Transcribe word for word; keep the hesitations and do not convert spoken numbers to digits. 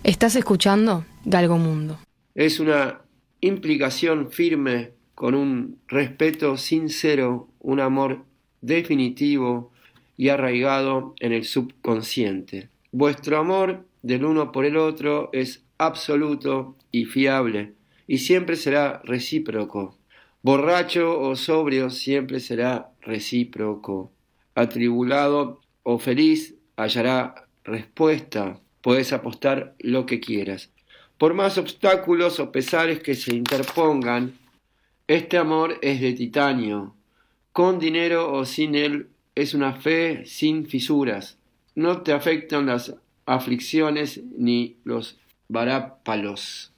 Estás escuchando Galgomundo. Es una implicación firme con un respeto sincero, un amor definitivo y arraigado en el subconsciente. Vuestro amor del uno por el otro es absoluto y fiable, y siempre será recíproco. Borracho o sobrio siempre será recíproco. Atribulado o feliz hallará respuesta. Puedes apostar lo que quieras. Por más obstáculos o pesares que se interpongan, este amor es de titanio. Con dinero o sin él, es una fe sin fisuras. No te afectan las aflicciones ni los varápalos.